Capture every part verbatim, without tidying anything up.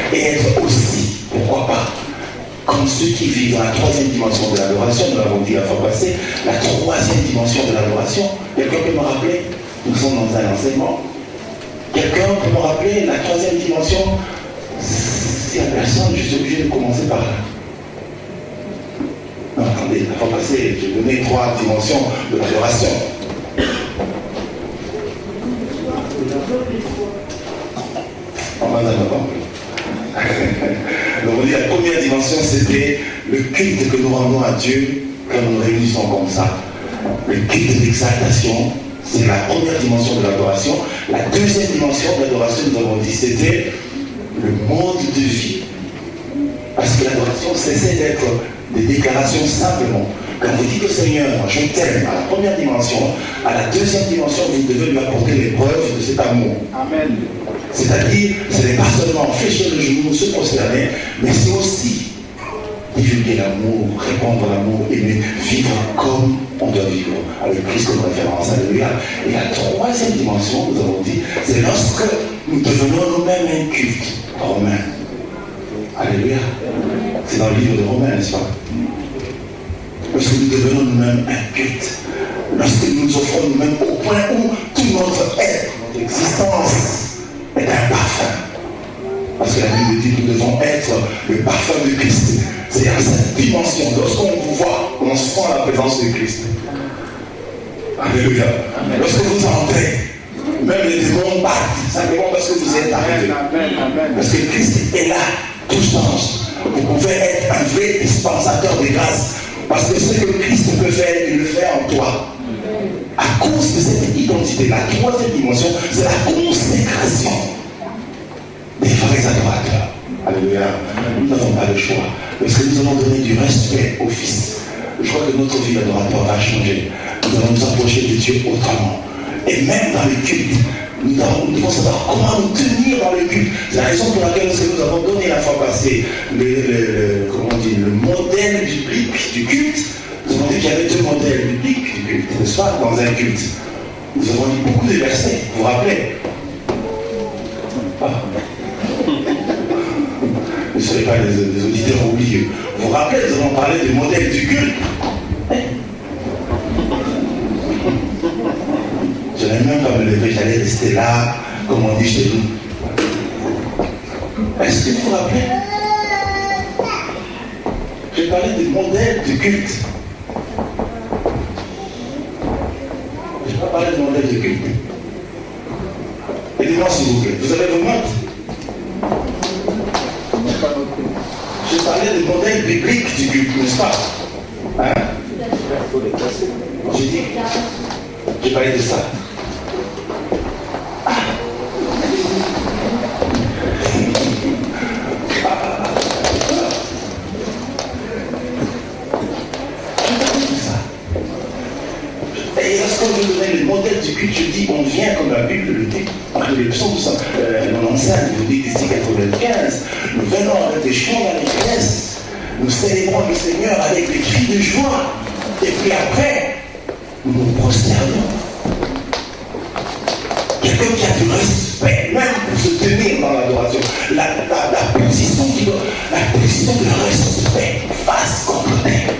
et être aussi, pourquoi pas, comme ceux qui vivent dans la troisième dimension de l'adoration, nous l'avons dit la fois passée, la troisième dimension de l'adoration. Quelqu'un peut me rappeler? Nous sommes dans un enseignement. Quelqu'un peut me rappeler la troisième dimension? S'il n'y a personne, je suis obligé de commencer par là. Non, attendez, la fois passée, j'ai donné trois dimensions de l'adoration. On va d'abord. Donc on dit la première dimension, c'était le culte que nous rendons à Dieu quand nous nous réunissons comme ça. Le culte d'exaltation, c'est la première dimension de l'adoration. La deuxième dimension de l'adoration, nous avons dit, c'était le mode de vie. Parce que l'adoration cessait d'être des déclarations simplement. Quand vous dites au Seigneur, je t'aime, à la première dimension, à la deuxième dimension, vous devez lui apporter les preuves de cet amour. Amen. C'est-à-dire, ce n'est pas seulement fléchir le genou, se prosterner, mais c'est aussi divulguer l'amour, répandre l'amour, aimer, vivre comme on doit vivre, avec Christ comme référence. Alléluia. Et la troisième dimension, nous avons dit, c'est lorsque nous devenons nous-mêmes un culte romain. Alléluia. C'est dans le livre de Romains, n'est-ce pas? Lorsque nous devenons nous-mêmes un culte, lorsque nous nous offrons nous-mêmes au point où tout notre être, notre existence est un parfum. Parce que la Bible dit que nous devons être le parfum de Christ. C'est à cette dimension, lorsqu'on vous voit, on sent la présence de Christ. Alléluia. Lorsque vous entrez, même les démons battent, simplement parce que vous êtes arrivé. Parce que Christ est là, tout change. Vous pouvez être un vrai dispensateur de grâce. Parce que ce que Christ peut faire, il le fait en toi. À cause de cette identité, la troisième dimension, c'est la consécration des vrais adorateurs. Alléluia. Nous n'avons pas le choix. Parce que nous allons donner du respect au Fils. Je crois que notre vie d'adorateur va changer. Nous allons nous approcher de Dieu autrement. Et même dans le culte, nous devons, nous devons savoir comment nous tenir dans le culte. C'est la raison pour laquelle nous avons donné la fois passée le, le, le, comment on dit, le modèle biblique du culte. Nous avons dit qu'il y avait deux modèles bibliques du culte, n'est-ce pas, dans un culte. Nous avons dit beaucoup de versets, vous vous rappelez? Ah. Ne serez pas des, des auditeurs oublieux. Vous vous rappelez, nous avons parlé du modèle du culte. Je n'allais même pas me lever, j'allais rester là, comme on dit chez nous. Est-ce que vous vous rappelez? J'ai parlé du modèle du culte. Je n'ai pas parlé du modèle du culte. Aidez-moi s'il vous plaît. Vous avez vos notes? J'ai parlé du modèle biblique du culte, n'est-ce pas? Hein? J'ai dit, j'ai parlé de ça. Ah. Et lorsqu'on veut donner le modèle du culte, je dis, on vient comme la Bible le dit, entre les psaumes quatre-vingt-cinq, vous dites ici quatre-vingt-quinze, nous venons avec des chants d'allégresse, nous célébrons le Seigneur avec des cris de joie, et puis après, nous nous prosternons. Quelqu'un qui a du respect, même pour se tenir dans l'adoration, la, la, la position qui doit, la position de respect face contre terre.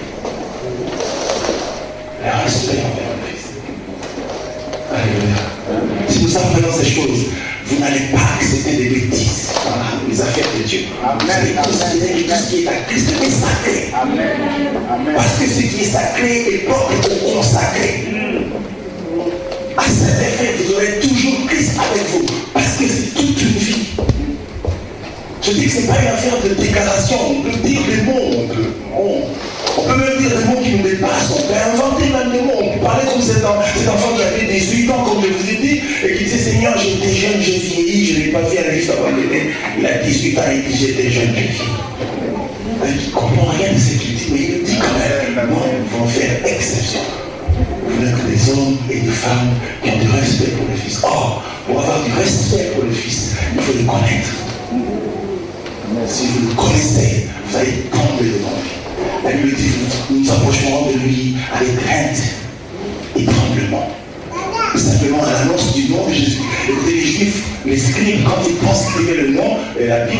Le respect envers le Christ. Alléluia. Si nous apprenons ces choses, vous n'allez pas accepter des bêtises dans les affaires de Dieu. Amen. Vous allez considérer que tout ce qui est à Christ est sacré. Amen. Amen. Parce que ce qui est sacré est propre au consacré. À cet effet, vous aurez toujours Christ avec vous. Parce que c'est toute une vie. Je dis que ce n'est pas une affaire de déclaration. On peut dire des mots. On peut, on, on peut même dire des mots qui nous dépassent. On peut inventer même des mots. On peut parler comme cet, cet enfant qui avait dix-huit ans, comme je vous ai dit, et qui disait, Seigneur, j'étais jeune, j'ai vieilli, je n'ai pas vu un juste avant d'aider. Il a dix-huit ans et il dit, j'étais jeune, j'ai vieilli. Il ne comprend rien de ce qu'il dit, mais il le dit quand même. Non, ils vont faire exception. Vous n'êtes que des hommes et des femmes qui ont du respect pour le Fils. Or, pour avoir du respect pour le Fils, il faut le connaître. Si vous le connaissez, vous allez tomber devant lui. La Bible dit, nous nous approcherons de lui avec crainte et tremblement. Simplement à l'annonce du nom de Jésus. Et les Juifs, les scribes, quand ils pensent qu'il y avait le nom, la Bible